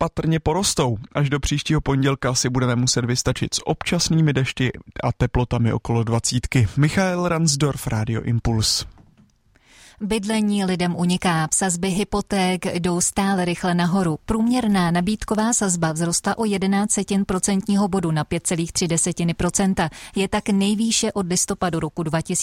patrně porostou. Až do příštího pondělka si budeme muset vystačit s občasnými dešti a teplotami okolo 20. Michael Ransdorf, Radio Impuls. Bydlení lidem uniká, sazby hypoték jdou stále rychle nahoru. Průměrná nabídková sazba vzrostla o 0,1% bodu na 5,3%. Je tak nejvýše od listopadu roku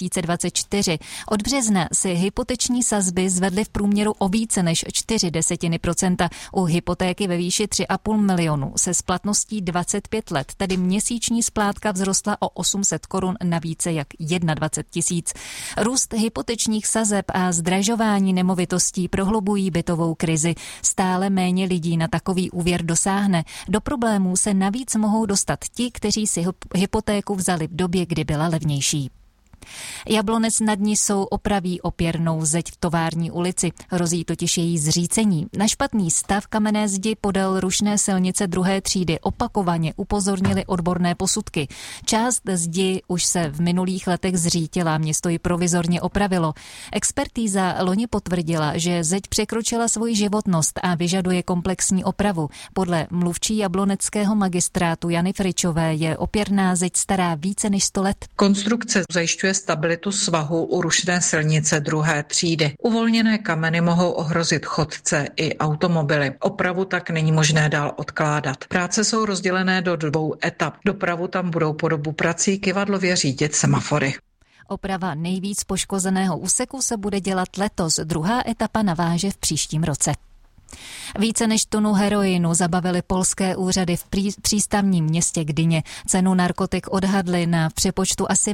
2024. Od března si hypoteční sazby zvedly v průměru o více než 0,4%. U hypotéky ve výši 3,5 milionu se splatností 25 let, tedy měsíční splátka vzrostla o 800 korun na více jak 21 000. Růst hypotečních sazeb a zdražování nemovitostí prohlubují bytovou krizi. Stále méně lidí na takový úvěr dosáhne. Do problémů se navíc mohou dostat ti, kteří si hypotéku vzali v době, kdy byla levnější. Jablonec nad Nisou opraví opěrnou zeď v Tovární ulici. Hrozí totiž její zřícení. Na špatný stav kamenné zdi podél rušné silnice 2. třídy opakovaně upozornili odborné posudky. Část zdi už se v minulých letech zřítila, město ji provizorně opravilo. Expertíza loni potvrdila, že zeď překročila svoji životnost a vyžaduje komplexní opravu. Podle mluvčí jabloneckého magistrátu Jany Fričové je opěrná zeď stará více než 100 let. Konstrukce zajišťuje stabilitu svahu u rušné silnice 2. třídy. Uvolněné kameny mohou ohrozit chodce i automobily. Opravu tak není možné dál odkládat. Práce jsou rozdělené do 2 etap. Dopravu tam budou po dobu prací kyvadlově řídit semafory. Oprava nejvíc poškozeného úseku se bude dělat letos. Druhá etapa naváže v příštím roce. Více než tunu heroinu zabavily polské úřady v přístavním městě Gdyně. Cenu narkotik odhadly na přepočtu asi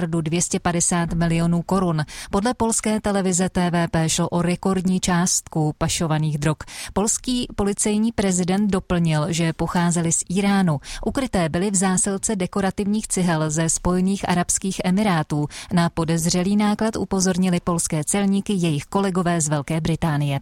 1,250 miliardy korun. Podle polské televize TVP šlo o rekordní částku pašovaných drog. Polský policejní prezident doplnil, že pocházely z Iránu. Ukryté byly v zásilce dekorativních cihel ze Spojených arabských emirátů. Na podezřelý náklad upozornili polské celníky jejich kolegové z Velké Británie.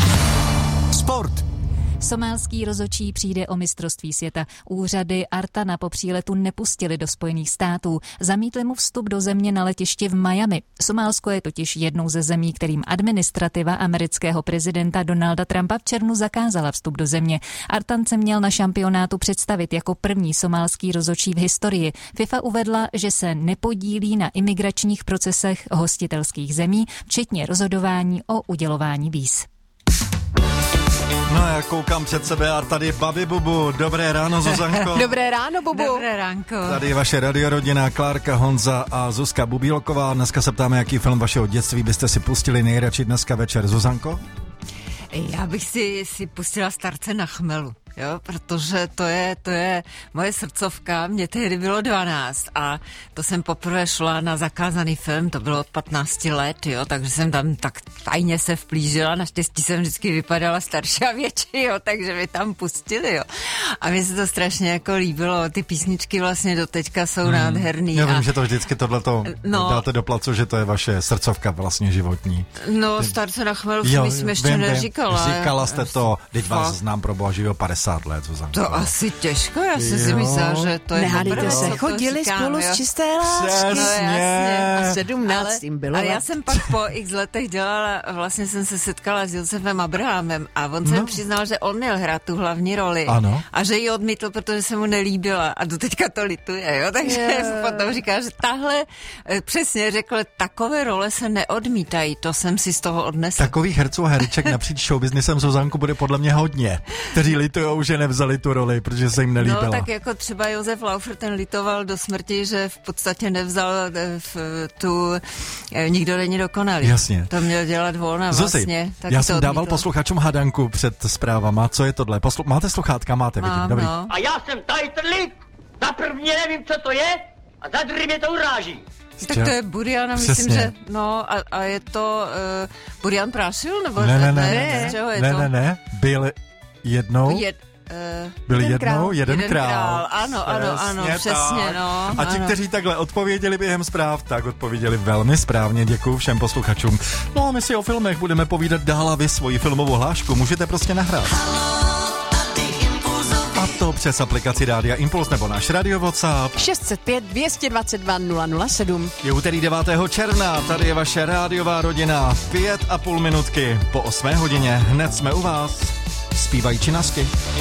Sport. Somálský rozhodčí přijde o mistrovství světa. Úřady Artana po příletu nepustili do Spojených států. Zamítli mu vstup do země na letišti v Miami. Somálsko je totiž jednou ze zemí, kterým administrativa amerického prezidenta Donalda Trumpa v červnu zakázala vstup do země. Artan se měl na šampionátu představit jako první somálský rozhodčí v historii. FIFA uvedla, že se nepodílí na imigračních procesech hostitelských zemí, včetně rozhodování o udělování víz. No já koukám před sebe a tady Babi Bubu. Dobré ráno, Zuzanko. Dobré ráno, Bubu. Dobré ránko. Tady je vaše radiorodina Klárka, Honza a Zuzka Bubílková. Dneska se ptáme, jaký film vašeho dětství byste si pustili nejradši dneska večer. Zuzanko? Já bych si pustila Starce na chmelu. Jo, protože to je moje srdcovka, mě tehdy bylo 12 a to jsem poprvé šla na zakázaný film, to bylo od 15 let, jo, takže jsem tam tak tajně se vplížila, naštěstí jsem vždycky vypadala starší a větší, jo, takže mi tam pustili, jo. A mně se to strašně jako líbilo, ty písničky vlastně doteďka jsou nádherný. Já vím, že to vždycky tohleto dáte do placu, že to je vaše srdcovka vlastně životní. No, Starce na chmelu jsem ještě neříkala. Říkala jste to, teď vás znám pro boha živého 50 let, Zuzanko. To asi těžko, já jsem si myslela, že to je Nehádejte se, chodili spolu z čisté lásky. Přesně. A 17 jim bylo. Ale já jsem pak po x letech dělala, vlastně jsem se setkala s Josefem Abrahamem a on se mi přiznal, že on měl hrát tu hlavní roli. Ano. A že ji odmítl, protože se mu nelíbila a doteďka to lituje, jo, takže potom říká, že tahle přesně řekl, takové role se neodmítají, to jsem si z toho odnesla. Takových herců a hereček napříč showbiznesem, Zuzanku, bude podle mě hodně, kteří litujou, že nevzali tu roli, protože se jim nelíbila. No tak jako třeba Josef Laufer, ten litoval do smrti, že v podstatě nevzal Nikdo není dokonalý. Jasně. To měl dělat on a vlastně. Zuzi, já jsem dával posluchačům hadanku před zprávama, co je tohle. Máte sluchátka? Máte, vidím. Dobrý. No. A já jsem Tajtrlik, za prvně nevím, co to je, a za druhé mě to uráží. Tak to je Burian, myslím, že a je to Burian Prášil, nebo ne, byl jednou byl jeden král. Ano, přesně, no. A ti, kteří takhle odpověděli během zpráv, tak odpověděli velmi správně. Děkuju všem posluchačům. No a my si o filmech budeme povídat dál a vy svoji filmovou hlášku můžete prostě nahrát. A to přes aplikaci Rádia Impuls nebo náš Radio WhatsApp 605 222 007. Je úterý 9. června, tady je vaše rádiová rodina. 5,5 minutky po 8 hodině. Hned jsme u vás. Zpívají činasky.